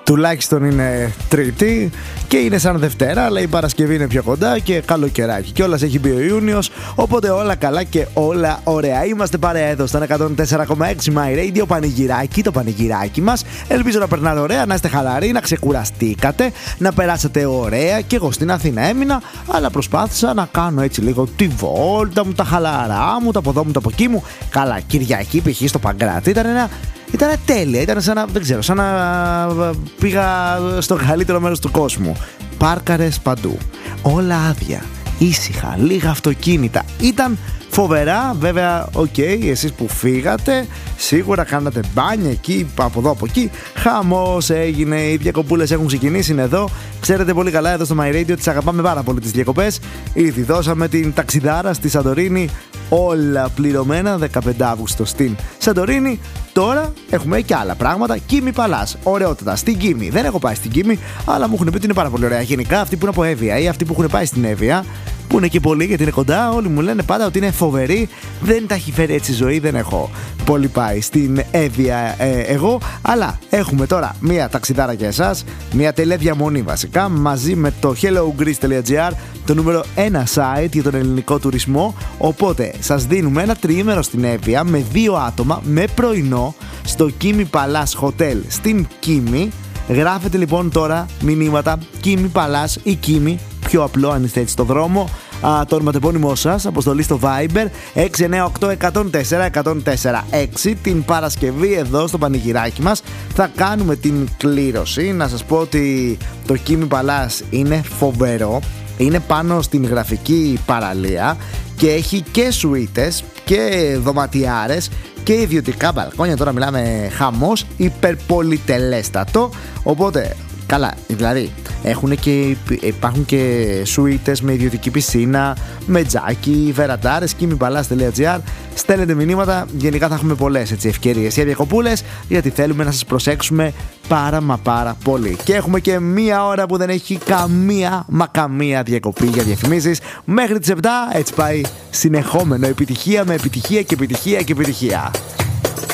Τουλάχιστον είναι Τρίτη και είναι σαν Δευτέρα, αλλά η Παρασκευή είναι πιο κοντά και καλοκαιράκι. Και όλας έχει μπει ο Ιούνιος, οπότε όλα καλά και όλα ωραία. Είμαστε παρέα εδώ στο 104,6 My Radio, πανηγυράκι, το πανηγυράκι μας. Ελπίζω να περνάτε ωραία, να είστε χαλαροί, να ξεκουραστήκατε, να περάσατε ωραία. Και εγώ στην Αθήνα έμεινα, αλλά προσπάθησα να κάνω έτσι λίγο τη βόλτα μου, τα χαλαρά μου, τα από εδώ μου, τα από εκεί μου. Καλά, Κυριακή π.χ. στο Παγκράτη ήταν τέλεια, ήταν σαν να, δεν ξέρω, σαν να πήγα στο καλύτερο μέρος του κόσμου. Πάρκαρες παντού, όλα άδεια, ήσυχα, λίγα αυτοκίνητα. Ήταν φοβερά, βέβαια, εσείς που φύγατε, σίγουρα κάνατε μπάνια εκεί, από εδώ, από εκεί. Χαμός έγινε, οι διακοπούλες έχουν ξεκινήσει, είναι εδώ. Ξέρετε πολύ καλά εδώ στο My Radio τις αγαπάμε πάρα πολύ τις διακοπές. Ήδη δώσαμε την ταξιδάρα στη Σαντορίνη, όλα πληρωμένα, 15 Αύγουστο στην Σαντορίνη. Τώρα έχουμε και άλλα πράγματα. Κίμη Παλάς, ωραιότητα στην Κίμη. Δεν έχω πάει στην Κίμη, αλλά μου έχουν πει ότι είναι πάρα πολύ ωραία. Γενικά αυτοί που είναι από Εύβοια ή αυτοί που έχουν πάει στην Εύβοια, που είναι και πολλοί γιατί είναι κοντά, όλοι μου λένε πάντα ότι είναι φοβερή. Δεν τα έχει φέρει έτσι η ζωή, δεν έχω πολύ πάει στην Εύβοια εγώ. Αλλά έχουμε τώρα μία ταξιδάρα για εσάς, μία τέλεια διαμονή βασικά, μαζί με το hellogreece.gr, το νούμερο 1 site για τον ελληνικό τουρισμό. Οπότε σας δίνουμε ένα τριήμερο στην Εύβοια με 2 άτομα, με πρωινό, στο Κίμη Παλάς Hotel στην Κίμη. Γράφετε λοιπόν τώρα μηνύματα Κίμη Παλάς ή Κίμη, πιο απλό αν είστε έτσι στο δρόμο, το ονοματεπώνυμό σας, αποστολή στο Viber 698-104-104-6. Την Παρασκευή εδώ στο πανηγυράκι μας θα κάνουμε την κλήρωση. Να σας πω ότι το Κίμη Παλάς είναι φοβερό, είναι πάνω στην γραφική παραλία και έχει και σουίτες και δωματιάρες και ιδιωτικά μπαλκόνια. Τώρα μιλάμε χαμός, υπερπολιτελέστατο. Οπότε καλά, δηλαδή υπάρχουν και σουίτες με ιδιωτική πισίνα, με τζάκι, βεραντάρες, kimipalas.gr. Στέλνετε μηνύματα, γενικά θα έχουμε πολλές ευκαιρίες για διακοπούλες, γιατί θέλουμε να σας προσέξουμε πάρα πολύ. Και έχουμε και μία ώρα που δεν έχει καμία διακοπή για διαφημίσεις. Μέχρι τις 7 έτσι πάει συνεχόμενο, επιτυχία με επιτυχία και επιτυχία και επιτυχία.